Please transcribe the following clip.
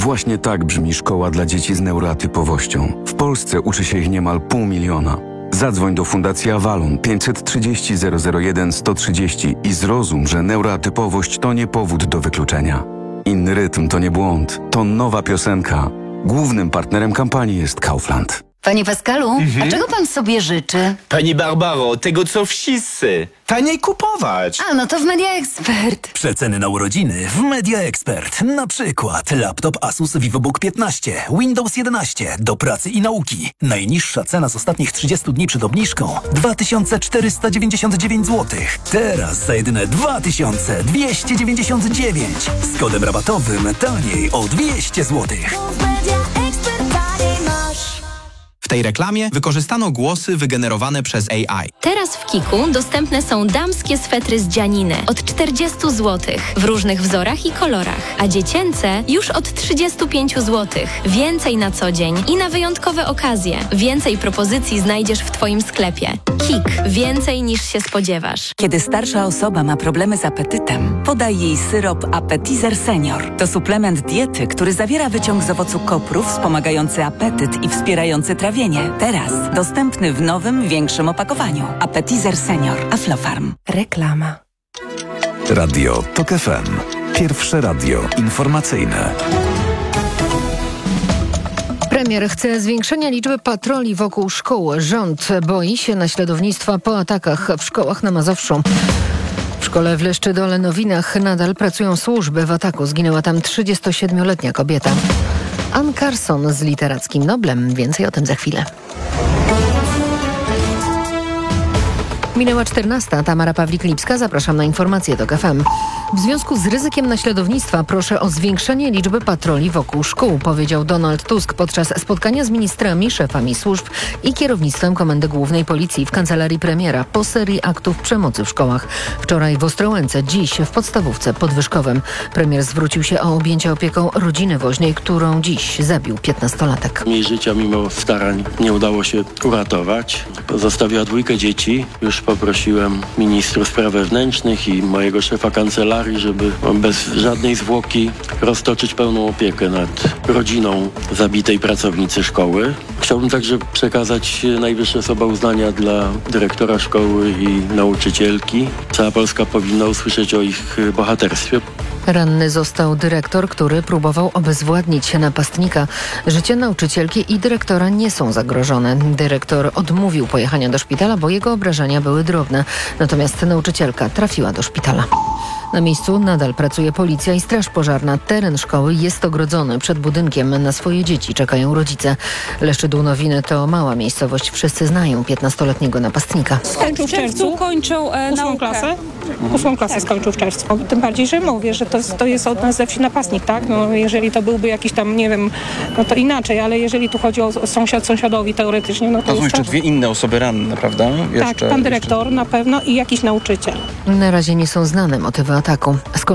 Właśnie tak brzmi szkoła dla dzieci z neuroatypowością. W Polsce uczy się ich niemal 500 000. Zadzwoń do Fundacji Avalon 530 001 130 i zrozum, że neuroatypowość to nie powód do wykluczenia. Inny rytm to nie błąd, to nowa piosenka. Głównym partnerem kampanii jest Kaufland. Panie Pascalu, a czego pan sobie życzy? Pani Barbaro, tego co wszyscy. Taniej kupować. A, no to w Media Expert. Przeceny na urodziny w Media Expert. Na przykład laptop Asus VivoBook 15, Windows 11 do pracy i nauki. Najniższa cena z ostatnich 30 dni przed obniżką 2499 zł. Teraz za jedyne 2299. Z kodem rabatowym taniej o 200 zł. W tej reklamie wykorzystano głosy wygenerowane przez AI. Teraz w Kiku dostępne są damskie swetry z dzianiny od 40 zł w różnych wzorach i kolorach, a dziecięce już od 35 zł. Więcej na co dzień i na wyjątkowe okazje. Więcej propozycji znajdziesz w Twoim sklepie. Kik. Więcej niż się spodziewasz. Kiedy starsza osoba ma problemy z apetytem, podaj jej syrop Appetizer Senior. To suplement diety, który zawiera wyciąg z owocu kopru wspomagający apetyt i wspierający trawienie. Teraz dostępny w nowym, większym opakowaniu. Appetizer Senior. Aflofarm. Reklama. Radio TOK FM. Pierwsze radio informacyjne. Premier chce zwiększenia liczby patroli wokół szkół. Rząd boi się naśladownictwa po atakach w szkołach na Mazowszu. W szkole w Leszczydole-Nowinach nadal pracują służby. W ataku zginęła tam 37-letnia kobieta. Ann Carson z Literackim Noblem. Więcej o tym za chwilę. Minęła 14. Tamara Pawlik-Lipska. Zapraszam na informacje TOK FM. W związku z ryzykiem naśladownictwa proszę o zwiększenie liczby patroli wokół szkół, powiedział Donald Tusk podczas spotkania z ministrami, szefami służb i kierownictwem Komendy Głównej Policji w kancelarii premiera po serii aktów przemocy w szkołach. Wczoraj w Ostrołęce, dziś w podstawówce pod Wyszkowem. Premier zwrócił się o objęcie opieką rodziny woźnej, którą dziś zabił 15-latek. Jej życia mimo starań nie udało się uratować. Pozostawiła 2 dzieci. Już poprosiłem ministrów spraw wewnętrznych i mojego szefa kancelarii, żeby bez żadnej zwłoki roztoczyć pełną opiekę nad rodziną zabitej pracownicy szkoły. Chciałbym także przekazać najwyższe słowa uznania dla dyrektora szkoły i nauczycielki. Cała Polska powinna usłyszeć o ich bohaterstwie. Ranny został dyrektor, który próbował obezwładnić napastnika. Życie nauczycielki i dyrektora nie są zagrożone. Dyrektor odmówił pojechania do szpitala, bo jego obrażenia były drobne. Natomiast nauczycielka trafiła do szpitala. Na miejscu nadal pracuje policja i straż pożarna. Teren szkoły jest ogrodzony. Przed budynkiem na swoje dzieci czekają rodzice. Leszczydło-Nowiny to mała miejscowość. Wszyscy znają 15-letniego napastnika. Skończył w czerwcu, kończył 8. klasę. 8. klasę skończył w czerwcu. Tym bardziej, że mówię, że to jest od nas ze wsi napastnik, tak? No, jeżeli to byłby jakiś tam, nie wiem, no to inaczej, ale jeżeli tu chodzi o sąsiadowi teoretycznie, no to są jeszcze 2 inne osoby ranne, prawda? Tak, pan dyrektor na pewno i jakiś nauczyciel. Na razie nie są znane motywy ataku.